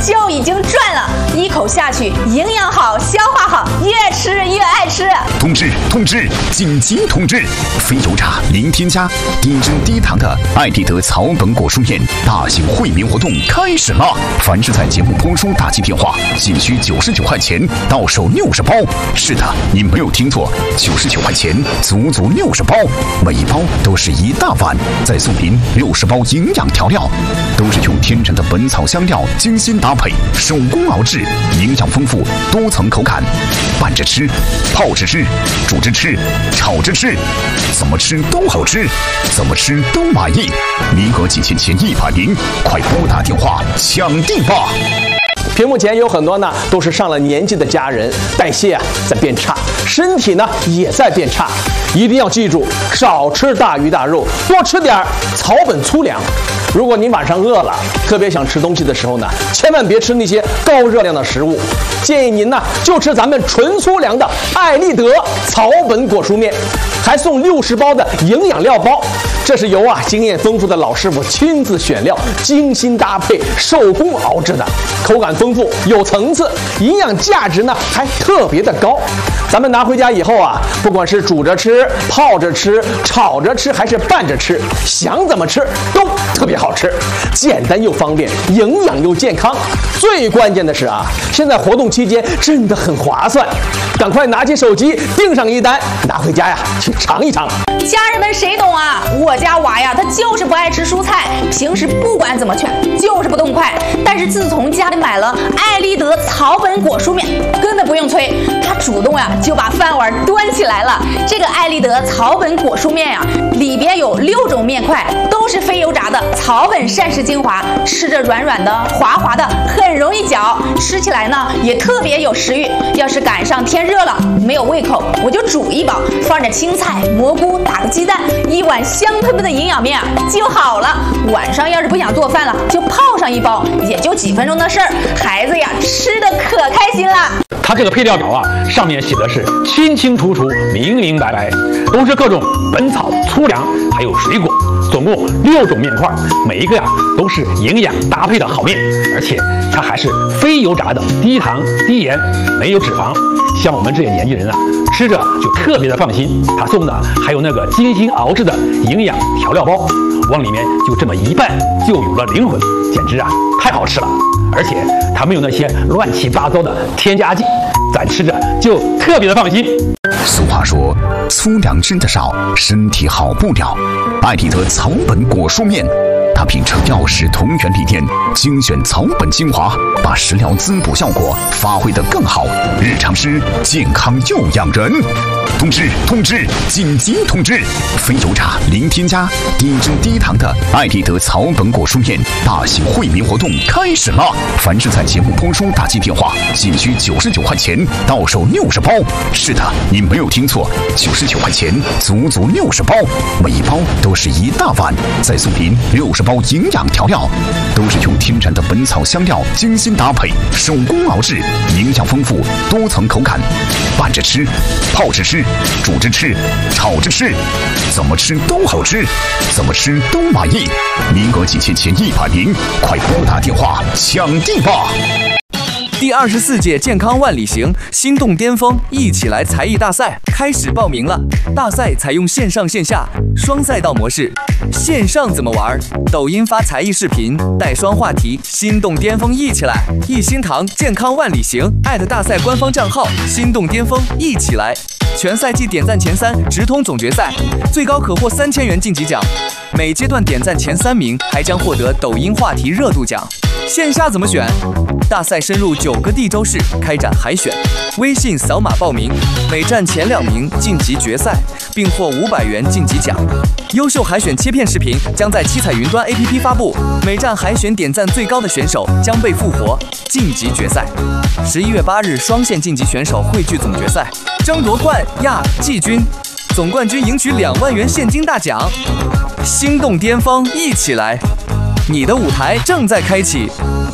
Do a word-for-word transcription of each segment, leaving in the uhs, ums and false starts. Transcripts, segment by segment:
就已经赚了，一口下去，营养好，消化好，越吃越爱吃。 通知通知，紧急通知！非油炸零添加、低脂低糖的爱立德草本果蔬面大型惠民活动开始了！凡是在节目播出打进电话，仅需九十九块钱，到手六十包。是的，你没有听错，九十九块钱，足足六十包，每一包都是一大碗，再送您六十包营养调料，都是用天然的本草香料精心搭配，手工熬制，营养丰富，多层口感，拌着吃，泡着吃，煮着吃，炒着吃，怎么吃都好吃，怎么吃都满意。名额仅限前一百名，快拨打电话抢订吧！ 屏幕前有很多呢，都是上了年纪的家人，代谢啊在变差，身体呢也在变差，一定要记住，少吃大鱼大肉，多吃点草本粗粮。如果您晚上饿了，特别想吃东西的时候呢，千万别吃那些高热量的食物，建议您呢就吃咱们纯粗粮的爱立德草本果蔬面，还送六十包的营养料包。这是由啊经验丰富的老师傅亲自选料，精心搭配，手工熬制的，口感丰富，有层次，营养价值呢还特别的高。咱们拿回家以后啊，不管是煮着吃、泡着吃、炒着吃，还是拌着吃，想怎么吃都特别好吃，简单又方便，营养又健康。最关键的是啊，现在活动期间真的很划算，赶快拿起手机订上一单，拿回家呀去尝一尝。 家人们谁懂啊？我家娃呀，他就是不爱吃蔬菜，平时不管怎么劝，就是不动筷。但是自从家里买了爱立德草本果蔬面，根本不用催，他主动呀就把饭碗端起来了。这个爱立德草本果蔬面呀，里边有六种面块，都是非油炸的草本膳食精华，吃着软软的、滑滑的，很容易嚼，吃起来呢也特别有食欲。要是赶上天热了，没有胃口，我就煮一包，放着青菜、蘑菇，打个鸡蛋，一碗香喷喷的营养面啊就好了。晚上要是不想做饭了，就泡上一包，也就几分钟的事儿，孩子呀吃的可开心了。 它这个配料表啊，上面写的是清清楚楚、明明白白，都是各种本草粗粮，还有水果，总共六种面块，每一个呀都是营养搭配的好面，而且它还是非油炸的，低糖低盐，没有脂肪。像我们这些年轻人啊，吃着就特别的放心。他送的还有那个精心熬制的营养调料包，往里面就这么一拌，就有了灵魂，简直啊太好吃了！而且它没有那些乱七八糟的添加剂，咱吃着就特别的放心。 俗话说，粗粮吃得少，身体好不了。爱立德草本果蔬面，它秉承药食同源理念，精选草本精华，把食疗滋补效果发挥得更好，日常吃健康又养人。通知通知，紧急通知！非油炸零添加、低脂低糖的爱立德草本果蔬面大型惠民活动开始了！凡是在节目播出打进电话，仅需九十九块钱，到手六十包。是的，你没有听错，九十九块钱，足足六十包，每一包都是一大碗，再送您六十包营养调料，都是用天然的本草香料精心搭配，手工熬制，营养丰富，多层口感，拌着吃，泡着吃，煮着吃，炒着吃，怎么吃都好吃，怎么吃都满意。名额仅限前一百名，快拨打电话抢订吧！ 第二十四届健康万里行心动巅峰一起来才艺大赛开始报名了。大赛采用线上线下双赛道模式。线上怎么玩？抖音发才艺视频，带双话题，心动巅峰一起来。一心堂健康万里行艾特大赛官方账号心动巅峰一起来。全赛季点赞前三直通总决赛，最高可获三千元晋级奖。每阶段点赞前三名还将获得抖音话题热度奖。线下怎么选？大赛深入九个地州市开展海选，微信扫码报名，每站前两名晋级决赛，并获五百元晋级奖。优秀海选切片视频将在七彩云端 A P P 发布，每站海选点赞最高的选手将被复活晋级决赛。十一月八日双线晋级选手汇聚总决赛，争夺冠亚季军，总冠军赢取两万元现金大奖。心动巅峰一起来，你的舞台正在开启。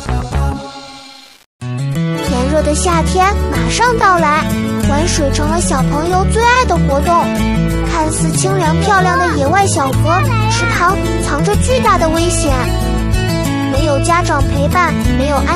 炎热的夏天马上到来，玩水成了小朋友最爱的活动。看似清凉漂亮的野外小河、池塘，藏着巨大的危险。没有家长陪伴，没有安